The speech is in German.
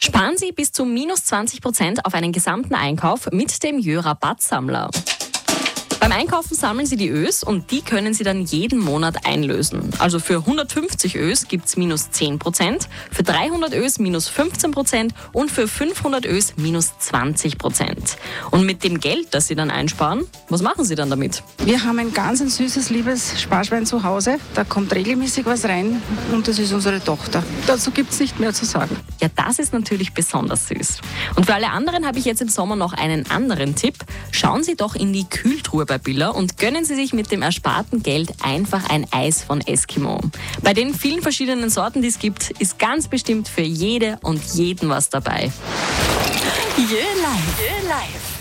Sparen Sie bis zu minus 20% auf einen gesamten Einkauf mit dem Jö-Rabattsammler. Beim Einkaufen sammeln Sie die Ös und die können Sie dann jeden Monat einlösen. Also für 150 Ös gibt es minus 10%, für 300 Ös minus 15% und für 500 Ös minus 20%. Und mit dem Geld, das Sie dann einsparen, was machen Sie dann damit? Wir haben ein ganz süßes, liebes Sparschwein zu Hause. Da kommt regelmäßig was rein und das ist unsere Tochter. Dazu gibt es nicht mehr zu sagen. Ja, das ist natürlich besonders süß. Und für alle anderen habe ich jetzt im Sommer noch einen anderen Tipp. Schauen Sie doch in die Kühltruhe bei Billa und gönnen Sie sich mit dem ersparten Geld einfach ein Eis von Eskimo. Bei den vielen verschiedenen Sorten, die es gibt, ist ganz bestimmt für jede und jeden was dabei. Jö Live.